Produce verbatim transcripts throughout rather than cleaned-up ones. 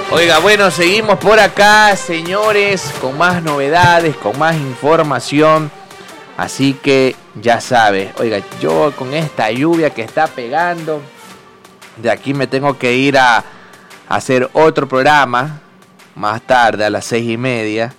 Oiga, bueno, seguimos por acá, señores, con más novedades, con más información. Así que ya sabes, oiga, yo con esta lluvia que está pegando, de aquí me tengo que ir a, a hacer otro programa más tarde a las seis y media.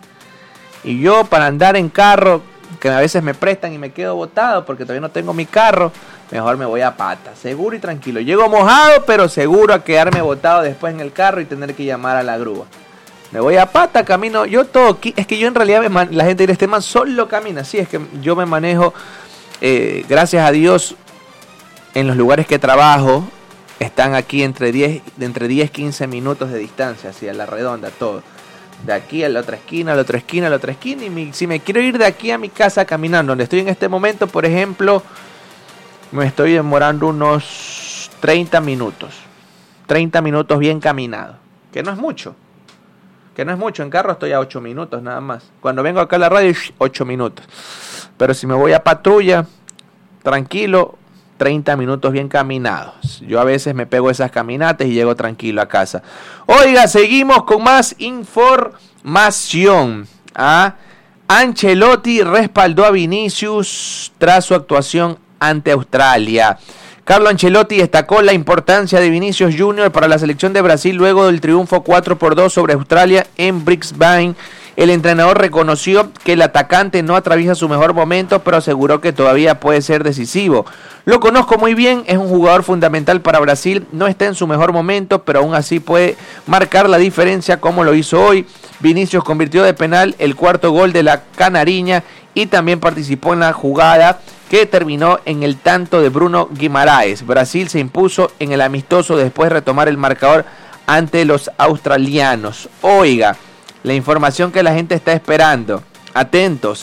Y yo para andar en carro, que a veces me prestan y me quedo botado porque todavía no tengo mi carro, mejor me voy a pata, seguro y tranquilo. Llego mojado, pero seguro a quedarme botado después en el carro y tener que llamar a la grúa. Me voy a pata, camino, yo todo, es que yo en realidad, me man, la gente dirá, este man solo camina, sí, es que yo me manejo, eh, gracias a Dios, en los lugares que trabajo, están aquí entre diez, entre diez, quince minutos de distancia, así a la redonda, todo. De aquí a la otra esquina, a la otra esquina, a la otra esquina, y mi, si me quiero ir de aquí a mi casa caminando, donde estoy en este momento, por ejemplo, me estoy demorando unos treinta minutos, treinta minutos bien caminado, que no es mucho. Que no es mucho, en carro estoy a ocho minutos nada más. Cuando vengo acá a la radio, ocho minutos. Pero si me voy a patrulla, tranquilo, treinta minutos bien caminados. Yo a veces me pego esas caminatas y llego tranquilo a casa. Oiga, seguimos con más información. ¿Ah? Ancelotti respaldó a Vinicius tras su actuación ante Australia. Carlo Ancelotti destacó la importancia de Vinicius junior para la selección de Brasil luego del triunfo cuatro por dos sobre Australia en Brisbane. El entrenador reconoció que el atacante no atraviesa su mejor momento, pero aseguró que todavía puede ser decisivo. Lo conozco muy bien, es un jugador fundamental para Brasil, no está en su mejor momento, pero aún así puede marcar la diferencia como lo hizo hoy. Vinicius convirtió de penal el cuarto gol de la Canariña y también participó en la jugada que terminó en el tanto de Bruno Guimaraes. Brasil se impuso en el amistoso después de retomar el marcador ante los australianos. Oiga, la información que la gente está esperando. Atentos.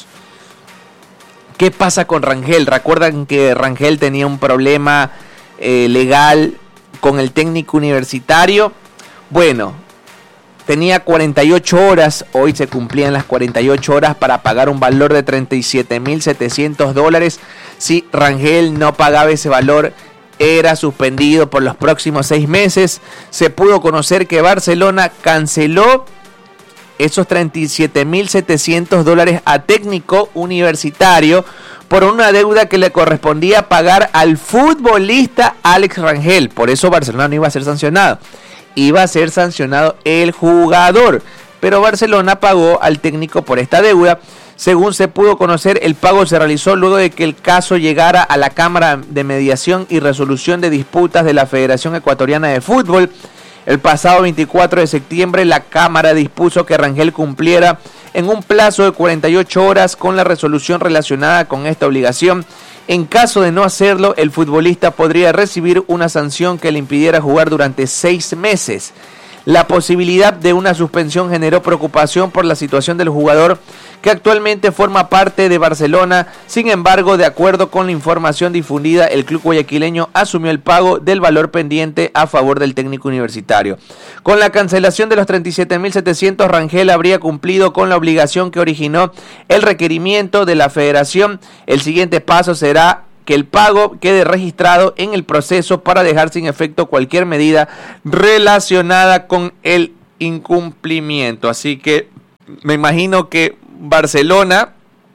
¿Qué pasa con Rangel? Recuerdan que Rangel tenía un problema eh, legal con el técnico universitario. Bueno, tenía cuarenta y ocho horas, hoy se cumplían las cuarenta y ocho horas para pagar un valor de treinta y siete mil setecientos dólares. Si Rangel no pagaba ese valor, era suspendido por los próximos seis meses. Se pudo conocer que Barcelona canceló esos treinta y siete mil setecientos dólares a técnico universitario por una deuda que le correspondía pagar al futbolista Alex Rangel. Por eso Barcelona no iba a ser sancionado. Iba a ser sancionado el jugador, pero Barcelona pagó al técnico por esta deuda. Según se pudo conocer, el pago se realizó luego de que el caso llegara a la Cámara de Mediación y Resolución de Disputas de la Federación Ecuatoriana de Fútbol. El pasado veinticuatro de septiembre, la Cámara dispuso que Rangel cumpliera en un plazo de cuarenta y ocho horas con la resolución relacionada con esta obligación. En caso de no hacerlo, el futbolista podría recibir una sanción que le impidiera jugar durante seis meses. La posibilidad de una suspensión generó preocupación por la situación del jugador, que actualmente forma parte de Barcelona. Sin embargo, de acuerdo con la información difundida, el club guayaquileño asumió el pago del valor pendiente a favor del técnico universitario. Con la cancelación de los treinta y siete mil setecientos, Rangel habría cumplido con la obligación que originó el requerimiento de la federación. El siguiente paso será que el pago quede registrado en el proceso para dejar sin efecto cualquier medida relacionada con el incumplimiento. Así que me imagino que Barcelona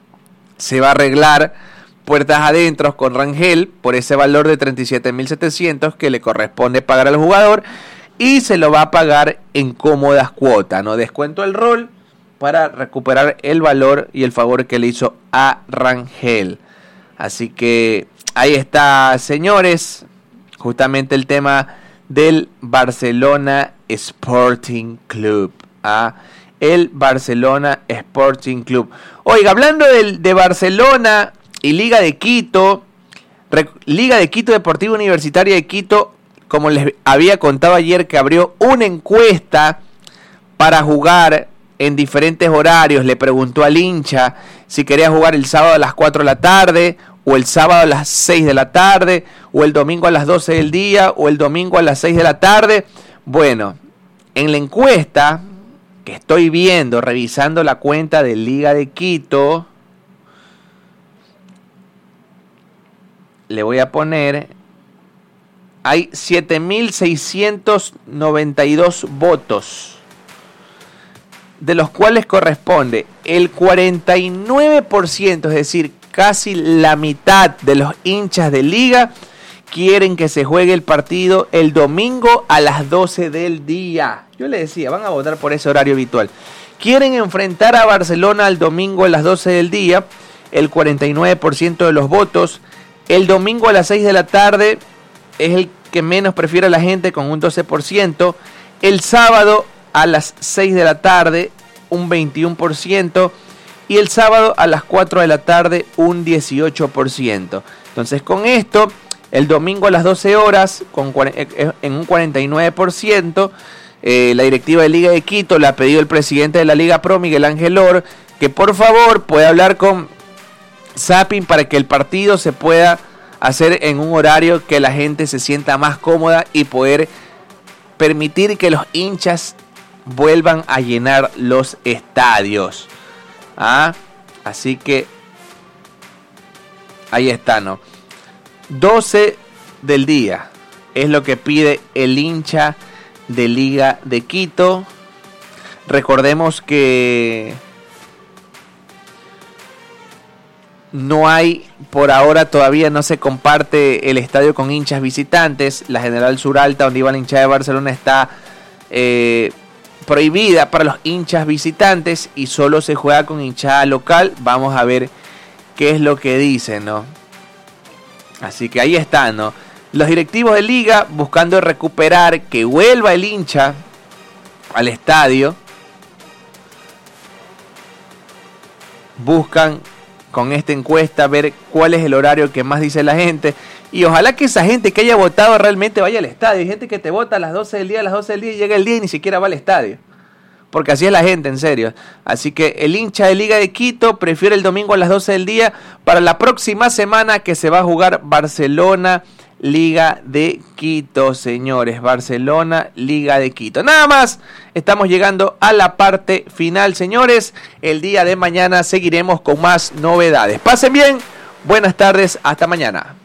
se va a arreglar puertas adentro con Rangel por ese valor de treinta y siete mil setecientos que le corresponde pagar al jugador, y se lo va a pagar en cómodas cuotas, ¿no? Descuento el rol para recuperar el valor y el favor que le hizo a Rangel. Así que ahí está, señores, justamente el tema del Barcelona Sporting Club. ¿Ah? El Barcelona Sporting Club. Oiga, hablando de, de Barcelona y Liga de Quito, Re, Liga de Quito Deportiva Universitaria de Quito, como les había contado ayer, que abrió una encuesta para jugar en diferentes horarios. Le preguntó al hincha si quería jugar el sábado a las cuatro de la tarde, o el sábado a las seis de la tarde, o el domingo a las doce del día, o el domingo a las seis de la tarde. Bueno, en la encuesta que estoy viendo, revisando la cuenta de Liga de Quito, le voy a poner hay siete mil seiscientos noventa y dos votos, de los cuales corresponde el cuarenta y nueve por ciento, es decir, casi la mitad de los hinchas de Liga quieren que se juegue el partido el domingo a las doce del día. Yo le decía, van a votar por ese horario habitual. Quieren enfrentar a Barcelona el domingo a las doce del día, el cuarenta y nueve por ciento de los votos. El domingo a las seis de la tarde es el que menos prefiere a la gente, con un doce por ciento. El sábado a las seis de la tarde, un veintiuno por ciento. Y el sábado a las cuatro de la tarde, un dieciocho por ciento. Entonces, con esto, el domingo a las doce horas, con, en un cuarenta y nueve por ciento, eh, la directiva de Liga de Quito le ha pedido al presidente de la Liga Pro, Miguel Ángel Or, que por favor pueda hablar con Zapping para que el partido se pueda hacer en un horario que la gente se sienta más cómoda y poder permitir que los hinchas vuelvan a llenar los estadios. ¿Ah? Así que ahí está, ¿no? doce del día es lo que pide el hincha de Liga de Quito. Recordemos que no hay, por ahora todavía no se comparte el estadio con hinchas visitantes. La General Suralta, donde iba la hinchada de Barcelona, está eh, prohibida para los hinchas visitantes y solo se juega con hinchada local. Vamos a ver qué es lo que dicen, ¿no? Así que ahí está, ¿no? Los directivos de Liga buscando recuperar que vuelva el hincha al estadio. Buscan con esta encuesta ver cuál es el horario que más dice la gente. Y ojalá que esa gente que haya votado realmente vaya al estadio. Hay gente que te vota a las doce del día, a las doce del día y llega el día y ni siquiera va al estadio. Porque así es la gente, en serio. Así que el hincha de Liga de Quito prefiere el domingo a las doce del día para la próxima semana, que se va a jugar Barcelona, Liga de Quito, señores. Barcelona, Liga de Quito. Nada más, estamos llegando a la parte final, señores. El día de mañana seguiremos con más novedades. Pasen bien, buenas tardes, hasta mañana.